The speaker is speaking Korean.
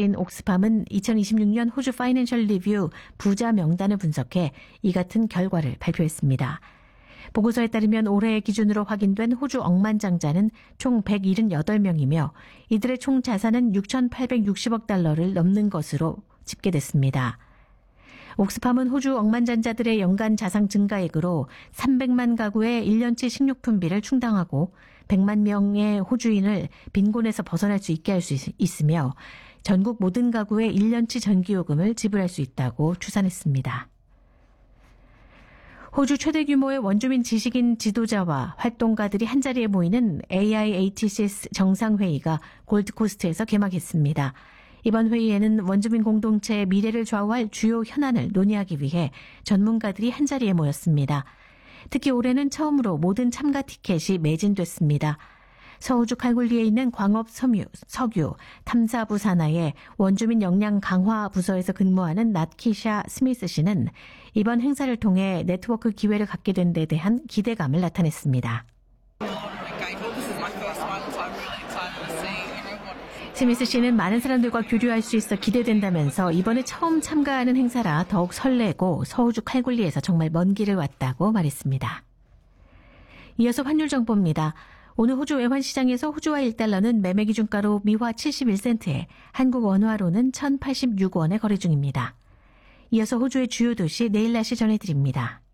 출신 옥스팜은 2026년 호주 파이낸셜 리뷰 부자 명단을 분석해 이 같은 결과를 발표했습니다. 보고서에 따르면 올해 기준으로 확인된 호주 억만장자는 총 178명이며 이들의 총 자산은 6,860억 달러를 넘는 것으로 집계됐습니다. 옥스팜은 호주 억만장자들의 연간 자산 증가액으로 300만 가구의 1년치 식료품비를 충당하고 100만 명의 호주인을 빈곤에서 벗어날 수 있게 할 수 있으며 전국 모든 가구의 1년치 전기요금을 지불할 수 있다고 추산했습니다. 호주 최대 규모의 원주민 지식인 지도자와 활동가들이 한자리에 모이는 AIATCS 정상회의가 골드코스트에서 개막했습니다. 이번 회의에는 원주민 공동체의 미래를 좌우할 주요 현안을 논의하기 위해 전문가들이 한자리에 모였습니다. 특히 올해는 처음으로 모든 참가 티켓이 매진됐습니다. 서호주 칼굴리에 있는 광업 석유 탐사부 산하의 원주민 역량 강화 부서에서 근무하는 나키샤 스미스 씨는 이번 행사를 통해 네트워크 기회를 갖게 된 데 대한 기대감을 나타냈습니다. 스미스 씨는 많은 사람들과 교류할 수 있어 기대된다면서 이번에 처음 참가하는 행사라 더욱 설레고 서호주 칼굴리에서 정말 먼 길을 왔다고 말했습니다. 이어서 환율 정보입니다. 오늘 호주 외환시장에서 호주화 1달러는 매매 기준가로 미화 71센트에 한국 원화로는 1,086원에 거래 중입니다. 이어서 호주의 주요 도시 내일 날씨 전해드립니다.